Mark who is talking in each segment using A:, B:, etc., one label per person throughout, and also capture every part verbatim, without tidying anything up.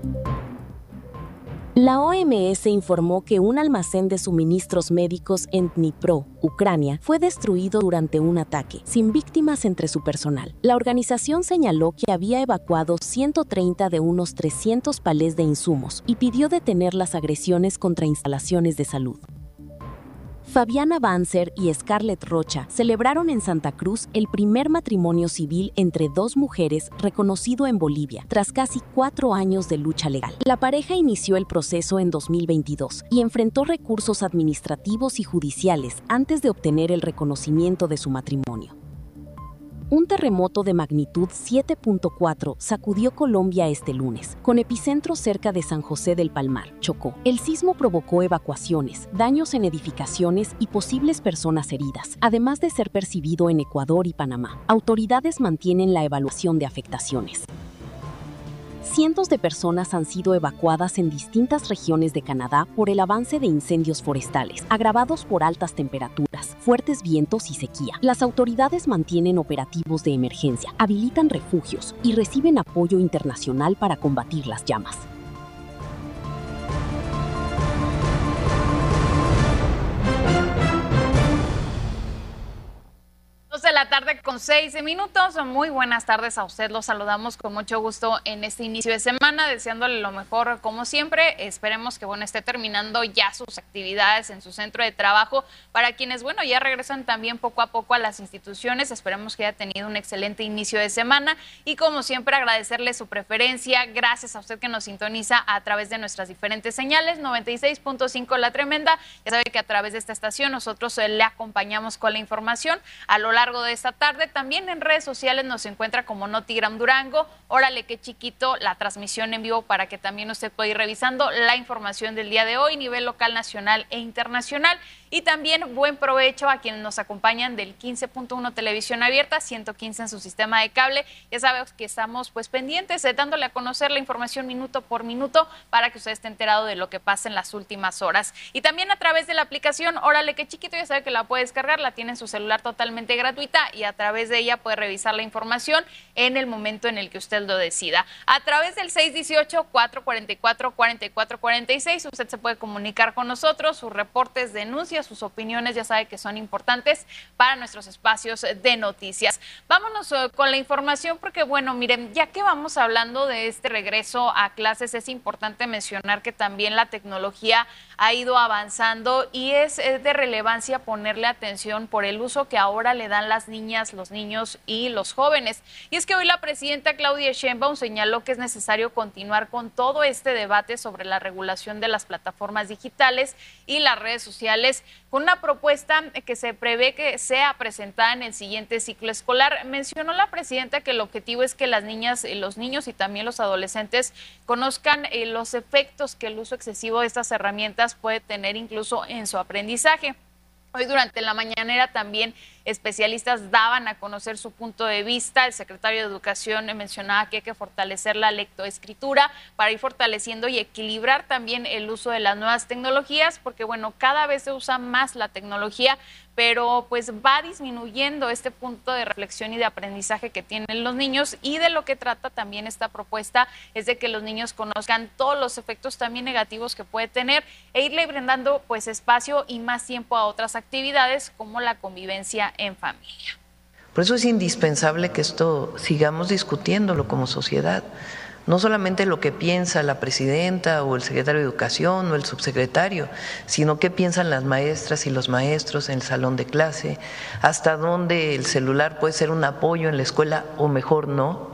A: La O M S informó que un almacén de suministros médicos en Dnipro, Ucrania, fue destruido durante un ataque, sin víctimas entre su personal. La organización señaló que había evacuado ciento treinta de unos trescientos palés de insumos y pidió detener las agresiones contra instalaciones de salud. Fabiana Banzer y Scarlett Rocha celebraron en Santa Cruz el primer matrimonio civil entre dos mujeres reconocido en Bolivia, tras casi cuatro años de lucha legal. La pareja inició el proceso en dos mil veintidós y enfrentó recursos administrativos y judiciales antes de obtener el reconocimiento de su matrimonio. Un terremoto de magnitud siete punto cuatro sacudió Colombia este lunes, con epicentro cerca de San José del Palmar, Chocó. El sismo provocó evacuaciones, daños en edificaciones y posibles personas heridas, además de ser percibido en Ecuador y Panamá. Autoridades mantienen la evaluación de afectaciones. Cientos de personas han sido evacuadas en distintas regiones de Canadá por el avance de incendios forestales, agravados por altas temperaturas, fuertes vientos y sequía. Las autoridades mantienen operativos de emergencia, habilitan refugios y reciben apoyo internacional para combatir las llamas.
B: De la tarde con seis minutos. Muy buenas tardes a usted. Los saludamos con mucho gusto en este inicio de semana, deseándole lo mejor como siempre. Esperemos que bueno esté terminando ya sus actividades en su centro de trabajo. Para quienes bueno ya regresan también poco a poco a las instituciones, esperemos que haya tenido un excelente inicio de semana y como siempre agradecerle su preferencia. Gracias a usted que nos sintoniza a través de nuestras diferentes señales. noventa y seis punto cinco La Tremenda. Ya sabe que a través de esta estación nosotros le acompañamos con la información a lo largo de esta tarde. También en redes sociales nos encuentra como Notigram Durango. Órale, qué chiquito, la transmisión en vivo para que también usted pueda ir revisando la información del día de hoy, nivel local, nacional e internacional. Y también buen provecho a quienes nos acompañan del quince punto uno Televisión Abierta, ciento quince en su sistema de cable. Ya sabemos que estamos pues pendientes de dándole a conocer la información minuto por minuto para que usted esté enterado de lo que pasa en las últimas horas. Y también a través de la aplicación Órale, qué chiquito, ya sabe que la puede descargar, la tiene en su celular totalmente gratuita y a través de ella puede revisar la información en el momento en el que usted lo decida. A través del seis uno ocho, cuatro cuatro cuatro, cuatro cuatro cuatro seis usted se puede comunicar con nosotros, sus reportes, denuncias, sus opiniones, ya sabe que son importantes para nuestros espacios de noticias. Vámonos uh, con la información porque, bueno, miren, ya que vamos hablando de este regreso a clases, es importante mencionar que también la tecnología ha ido avanzando y es, es de relevancia ponerle atención por el uso que ahora le dan las niñas, los niños y los jóvenes. Y es que hoy la presidenta Claudia Sheinbaum señaló que es necesario continuar con todo este debate sobre la regulación de las plataformas digitales y las redes sociales, con una propuesta que se prevé que sea presentada en el siguiente ciclo escolar. Mencionó la presidenta que el objetivo es que las niñas, los niños y también los adolescentes conozcan eh, los efectos que el uso excesivo de estas herramientas puede tener incluso en su aprendizaje. Hoy durante la mañanera también especialistas daban a conocer su punto de vista. El secretario de Educación mencionaba que hay que fortalecer la lectoescritura para ir fortaleciendo y equilibrar también el uso de las nuevas tecnologías, porque bueno, cada vez se usa más la tecnología, pero pues va disminuyendo este punto de reflexión y de aprendizaje que tienen los niños, y de lo que trata también esta propuesta es de que los niños conozcan todos los efectos también negativos que puede tener e irle brindando pues espacio y más tiempo a otras actividades como la convivencia en familia.
C: Por eso es indispensable que esto sigamos discutiéndolo como sociedad. No solamente lo que piensa la presidenta o el secretario de Educación o el subsecretario, sino qué piensan las maestras y los maestros en el salón de clase, hasta dónde el celular puede ser un apoyo en la escuela o mejor no,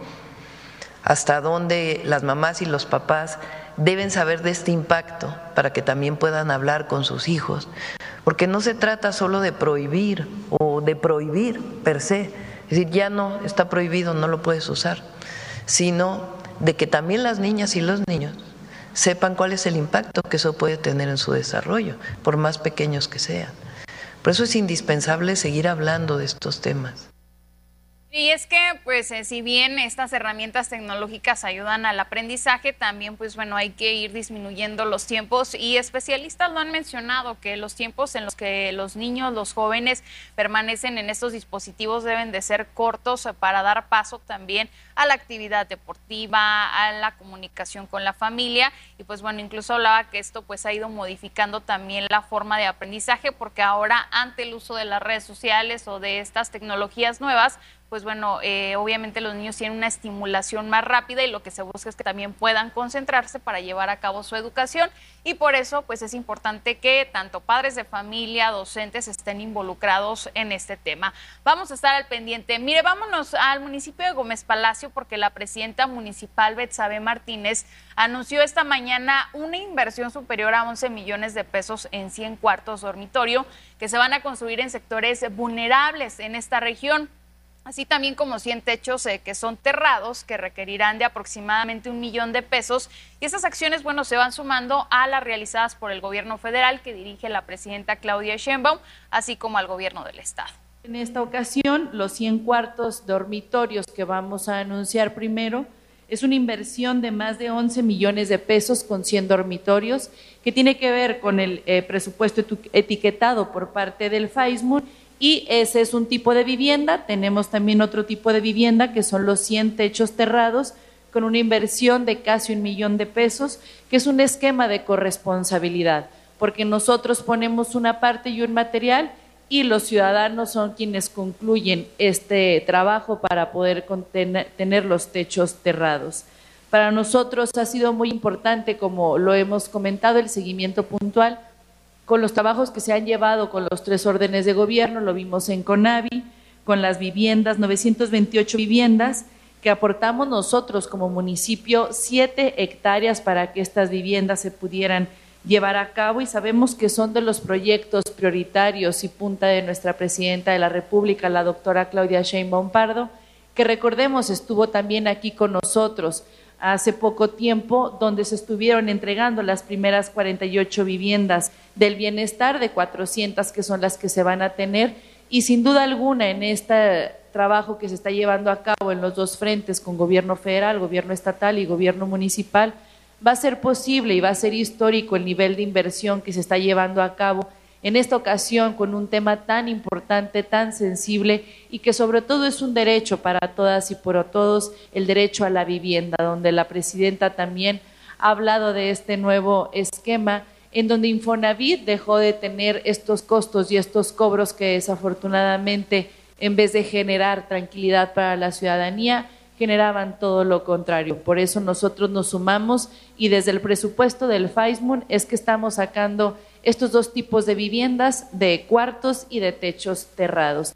C: hasta dónde las mamás y los papás deben saber de este impacto para que también puedan hablar con sus hijos, porque no se trata solo de prohibir o de prohibir per se, es decir, ya no está prohibido, no lo puedes usar, sino de que también las niñas y los niños sepan cuál es el impacto que eso puede tener en su desarrollo, por más pequeños que sean. Por eso es indispensable seguir hablando de estos temas.
B: Y es que, pues, eh, si bien estas herramientas tecnológicas ayudan al aprendizaje, también, pues, bueno, hay que ir disminuyendo los tiempos y especialistas lo han mencionado, que los tiempos en los que los niños, los jóvenes permanecen en estos dispositivos deben de ser cortos para dar paso también a la actividad deportiva, a la comunicación con la familia y, pues, bueno, incluso hablaba que esto, pues, ha ido modificando también la forma de aprendizaje porque ahora, ante el uso de las redes sociales o de estas tecnologías nuevas, pues bueno, eh, obviamente los niños tienen una estimulación más rápida y lo que se busca es que también puedan concentrarse para llevar a cabo su educación y por eso pues es importante que tanto padres de familia, docentes estén involucrados en este tema. Vamos a estar al pendiente. Mire, vámonos al municipio de Gómez Palacio porque la presidenta municipal Betsabe Martínez anunció esta mañana una inversión superior a once millones de pesos en cien cuartos dormitorio que se van a construir en sectores vulnerables en esta región. Así también como cien techos eh, que son terrados, que requerirán de aproximadamente un millón de pesos. Y esas acciones, bueno, se van sumando a las realizadas por el gobierno federal que dirige la presidenta Claudia Sheinbaum, así como al gobierno del estado.
D: En esta ocasión, los cien cuartos dormitorios que vamos a anunciar primero, es una inversión de más de once millones de pesos con cien dormitorios, que tiene que ver con el eh, presupuesto etiquetado por parte del FAISMUR. Y ese es un tipo de vivienda. Tenemos también otro tipo de vivienda que son los cien techos terrados con una inversión de casi un millón de pesos, que es un esquema de corresponsabilidad, porque nosotros ponemos una parte y un material y los ciudadanos son quienes concluyen este trabajo para poder contener, tener los techos terrados. Para nosotros ha sido muy importante, como lo hemos comentado, el seguimiento puntual con los trabajos que se han llevado con los tres órdenes de gobierno, lo vimos en CONAVI, con las viviendas, novecientas veintiocho viviendas, que aportamos nosotros como municipio, siete hectáreas para que estas viviendas se pudieran llevar a cabo y sabemos que son de los proyectos prioritarios y punta de nuestra presidenta de la República, la doctora Claudia Sheinbaum Pardo, que recordemos estuvo también aquí con nosotros hace poco tiempo, donde se estuvieron entregando las primeras cuarenta y ocho viviendas del bienestar, de cuatrocientas que son las que se van a tener, y sin duda alguna en este trabajo que se está llevando a cabo en los dos frentes con gobierno federal, gobierno estatal y gobierno municipal, va a ser posible y va a ser histórico el nivel de inversión que se está llevando a cabo en esta ocasión con un tema tan importante, tan sensible y que sobre todo es un derecho para todas y para todos, el derecho a la vivienda, donde la presidenta también ha hablado de este nuevo esquema en donde Infonavit dejó de tener estos costos y estos cobros que desafortunadamente en vez de generar tranquilidad para la ciudadanía, generaban todo lo contrario. Por eso nosotros nos sumamos y desde el presupuesto del FAISMUR es que estamos sacando estos dos tipos de viviendas, de cuartos y de techos terrados.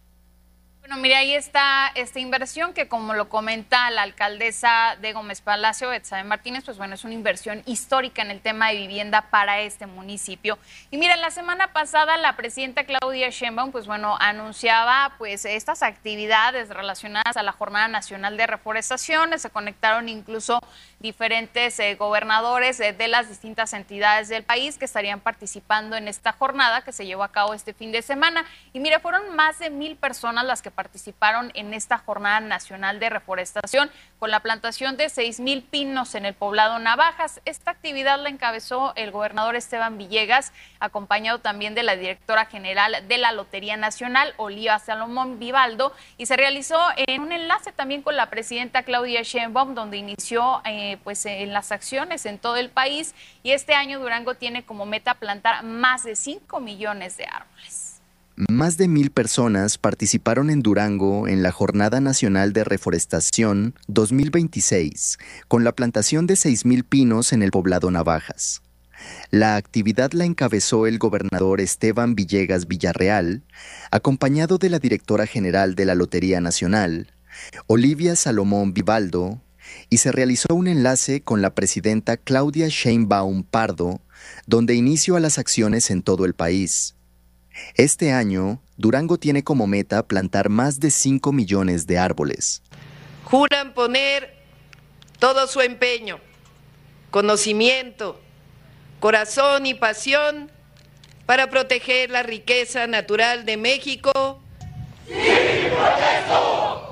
B: Bueno, mire, ahí está esta inversión que, como lo comenta la alcaldesa de Gómez Palacio, Betsabe Martínez, pues bueno, es una inversión histórica en el tema de vivienda para este municipio. Y mira, la semana pasada la presidenta Claudia Sheinbaum, pues bueno, anunciaba pues estas actividades relacionadas a la Jornada Nacional de Reforestación. Se conectaron incluso diferentes eh, gobernadores eh, de las distintas entidades del país que estarían participando en esta jornada que se llevó a cabo este fin de semana. Y mira, fueron más de mil personas las que participaron en esta Jornada Nacional de Reforestación con la plantación de seis mil pinos en el poblado Navajas. Esta actividad la encabezó el gobernador Esteban Villegas, acompañado también de la directora general de la Lotería Nacional, Olivia Salomón Vivaldo, y se realizó en un enlace también con la presidenta Claudia Sheinbaum, donde inició eh, pues en las acciones en todo el país, y este año Durango tiene como meta plantar más de cinco millones de árboles.
E: Más de mil personas participaron en Durango en la Jornada Nacional de Reforestación dos mil veintiséis, con la plantación de seis mil pinos en el poblado Navajas. La actividad la encabezó el gobernador Esteban Villegas Villarreal, acompañado de la directora general de la Lotería Nacional, Olivia Salomón Vivaldo, y se realizó un enlace con la presidenta Claudia Sheinbaum Pardo, donde inició a las acciones en todo el país. Este año, Durango tiene como meta plantar más de cinco millones de árboles.
C: Juran poner todo su empeño, conocimiento, corazón y pasión para proteger la riqueza natural de México. ¡Sí, protesto!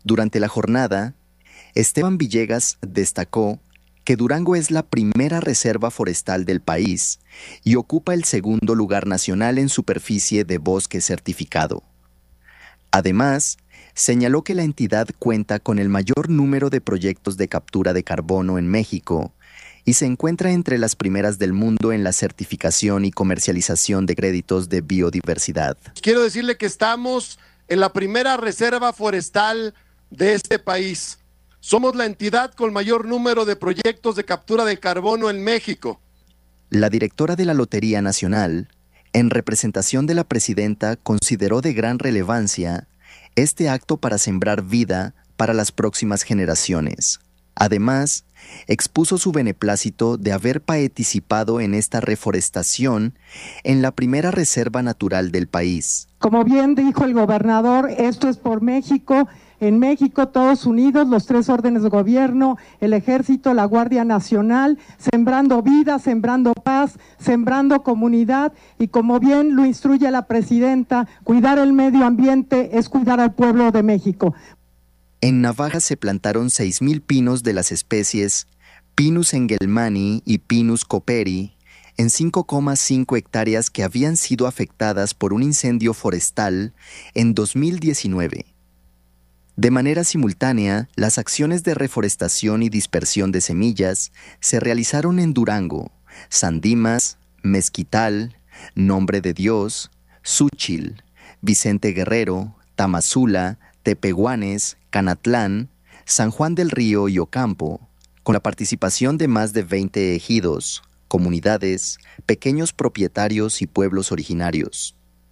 E: Durante la jornada, Esteban Villegas destacó que Durango es la primera reserva forestal del país y ocupa el segundo lugar nacional en superficie de bosque certificado. Además, señaló que la entidad cuenta con el mayor número de proyectos de captura de carbono en México y se encuentra entre las primeras del mundo en la certificación y comercialización de créditos de biodiversidad.
F: Quiero decirle que estamos en la primera reserva forestal de este país. Somos la entidad con mayor número de proyectos de captura de carbono en México.
E: La directora de la Lotería Nacional, en representación de la presidenta, consideró de gran relevancia este acto para sembrar vida para las próximas generaciones. Además, expuso su beneplácito de haber participado en esta reforestación en la primera reserva natural del país.
G: Como bien dijo el gobernador, esto es por México. En México, todos unidos, los tres órdenes de gobierno, el Ejército, la Guardia Nacional, sembrando vida, sembrando paz, sembrando comunidad, y como bien lo instruye la presidenta, cuidar el medio ambiente es cuidar al pueblo de México.
E: En Navajas se plantaron seis mil pinos de las especies Pinus engelmani y Pinus cooperi en cinco coma cinco hectáreas que habían sido afectadas por un incendio forestal en dos mil diecinueve. De manera simultánea, las acciones de reforestación y dispersión de semillas se realizaron en Durango, San Dimas, Mezquital, Nombre de Dios, Xúchil, Vicente Guerrero, Tamazula, Tepehuanes, Canatlán, San Juan del Río y Ocampo, con la participación de más de veinte ejidos, comunidades, pequeños propietarios y pueblos originarios.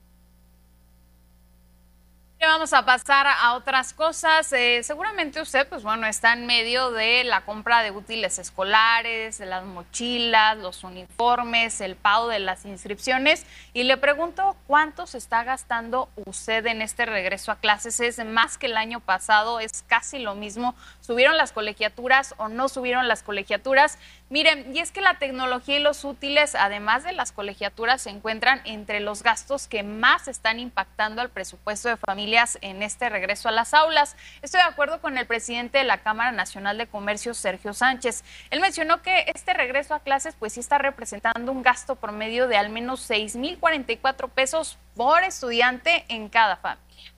B: Vamos a pasar a otras cosas. Eh, seguramente usted, pues bueno, está en medio de la compra de útiles escolares, de las mochilas, los uniformes, el pago de las inscripciones. Y le pregunto, ¿cuánto se está gastando usted en este regreso a clases? ¿Es más que el año pasado? ¿Es casi lo mismo? ¿Subieron las colegiaturas o no subieron las colegiaturas? Miren, y es que la tecnología y los útiles, además de las colegiaturas, se encuentran entre los gastos que más están impactando al presupuesto de familias en este regreso a las aulas. Estoy de acuerdo con el presidente de la Cámara Nacional de Comercio, Sergio Sánchez. Él mencionó que este regreso a clases pues sí está representando un gasto promedio de al menos seis mil cuarenta y cuatro pesos por estudiante en cada familia.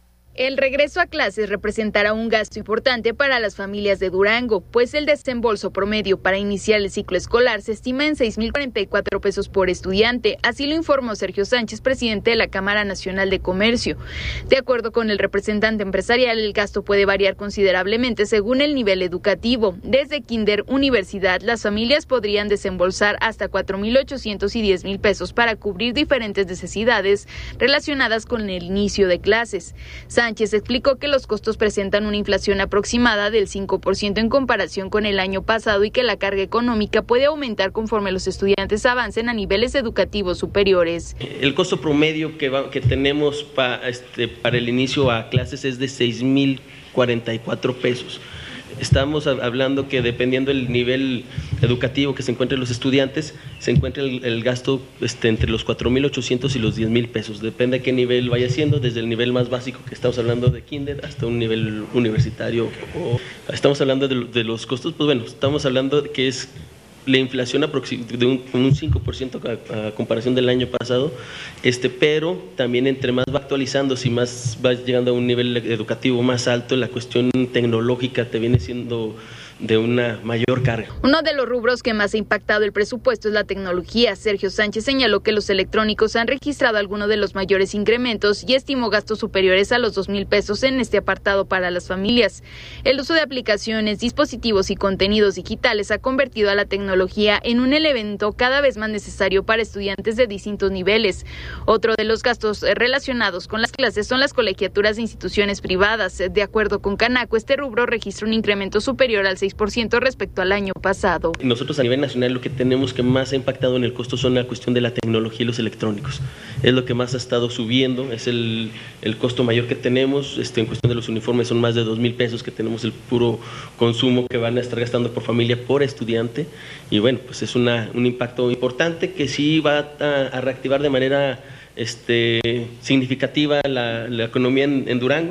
H: El regreso a clases representará un gasto importante para las familias de Durango, pues el desembolso promedio para iniciar el ciclo escolar se estima en seis mil cuarenta y cuatro pesos por estudiante, así lo informó Sergio Sánchez, presidente de la Cámara Nacional de Comercio. De acuerdo con el representante empresarial, el gasto puede variar considerablemente según el nivel educativo. Desde kinder, universidad, las familias podrían desembolsar hasta cuatro mil ochocientos y diez mil pesos para cubrir diferentes necesidades relacionadas con el inicio de clases. Sánchez explicó que los costos presentan una inflación aproximada del cinco por ciento en comparación con el año pasado y que la carga económica puede aumentar conforme los estudiantes avancen a niveles educativos superiores.
I: El costo promedio que, va, que tenemos pa, este, para el inicio a clases es de seis mil cuarenta y cuatro pesos. Estamos hablando que dependiendo del nivel educativo que se encuentren los estudiantes, se encuentra el, el gasto este, entre los cuatro mil ochocientos y los diez mil pesos. Depende de qué nivel vaya siendo, desde el nivel más básico que estamos hablando de kinder hasta un nivel universitario. O estamos hablando de, de los costos, pues bueno, estamos hablando de que es la inflación de un, un cinco por ciento a, a comparación del año pasado, este, pero también entre más va actualizando, si más va llegando a un nivel educativo más alto, la cuestión tecnológica te viene siendo de una mayor carga.
H: Uno de los rubros que más ha impactado el presupuesto es la tecnología. Sergio Sánchez señaló que los electrónicos han registrado algunos de los mayores incrementos y estimó gastos superiores a los dos mil pesos en este apartado para las familias. El uso de aplicaciones, dispositivos y contenidos digitales ha convertido a la tecnología en un elemento cada vez más necesario para estudiantes de distintos niveles. Otro de los gastos relacionados con las clases son las colegiaturas de instituciones privadas. De acuerdo con Canaco, este rubro registra un incremento superior al seis por ciento respecto al año pasado.
I: Nosotros a nivel nacional lo que tenemos que más ha impactado en el costo son la cuestión de la tecnología y los electrónicos. Es lo que más ha estado subiendo, es el, el costo mayor que tenemos. Este, en cuestión de los uniformes son más de dos mil pesos que tenemos el puro consumo que van a estar gastando por familia, por estudiante. Y bueno, pues es una, un impacto importante que sí va a, a reactivar de manera este, significativa la, la economía en, en Durango.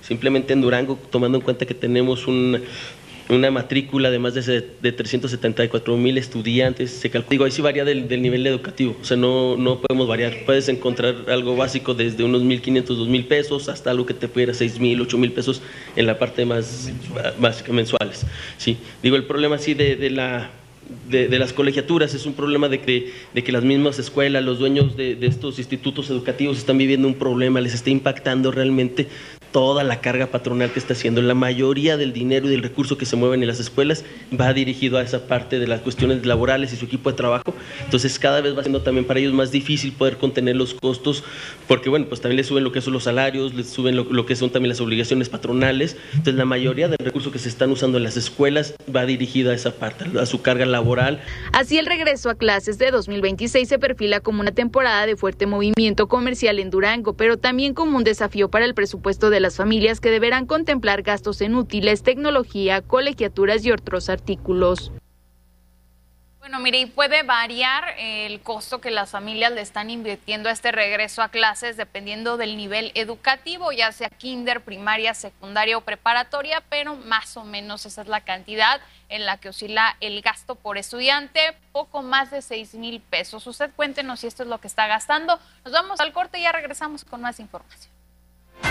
I: Simplemente en Durango, tomando en cuenta que tenemos un, una matrícula de más de, de trescientos setenta y cuatro mil estudiantes, se calcula, digo, ahí sí varía del, del nivel educativo, o sea, no, no podemos variar. Puedes encontrar algo básico desde unos mil quinientos, dos mil pesos hasta algo que te pudiera seis mil, ocho mil pesos en la parte más básica, mensuales. Sí, digo, el problema sí de, de la... De, de las colegiaturas es un problema de que, de que las mismas escuelas, los dueños de, de estos institutos educativos están viviendo un problema, les está impactando realmente toda la carga patronal que está haciendo. La mayoría del dinero y del recurso que se mueven en las escuelas va dirigido a esa parte de las cuestiones laborales y su equipo de trabajo, entonces cada vez va siendo también para ellos más difícil poder contener los costos, porque bueno, pues también les suben lo que son los salarios, les suben lo, lo que son también las obligaciones patronales, entonces la mayoría del recurso que se están usando en las escuelas va dirigido a esa parte, a su carga laboral. Laboral.
H: Así, el regreso a clases de dos mil veintiséis se perfila como una temporada de fuerte movimiento comercial en Durango, pero también como un desafío para el presupuesto de las familias, que deberán contemplar gastos en útiles, tecnología, colegiaturas y otros artículos.
B: Bueno, mire, y puede variar el costo que las familias le están invirtiendo a este regreso a clases dependiendo del nivel educativo, ya sea kinder, primaria, secundaria o preparatoria, pero más o menos esa es la cantidad en la que oscila el gasto por estudiante, poco más de seis mil pesos. Usted cuéntenos si esto es lo que está gastando. Nos vamos al corte y ya regresamos con más información.